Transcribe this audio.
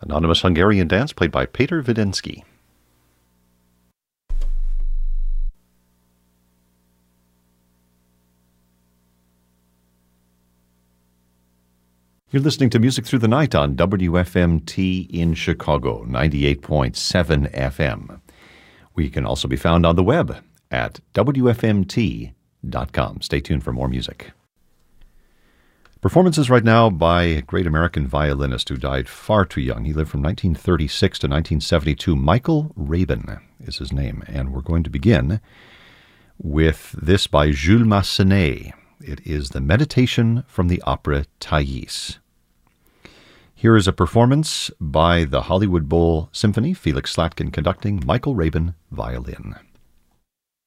Anonymous Hungarian dance played by Peter Vidensky. You're listening to Music Through the Night on WFMT in Chicago, 98.7 FM. We can also be found on the web at WFMT.com. Stay tuned for more music. Performances right now by a great American violinist who died far too young. He lived from 1936 to 1972. Michael Rabin is his name, and we're going to begin with this by Jules Massenet. It is the Meditation from the opera Thais. Here is a performance by the Hollywood Bowl Symphony, Felix Slatkin conducting, Michael Rabin, violin.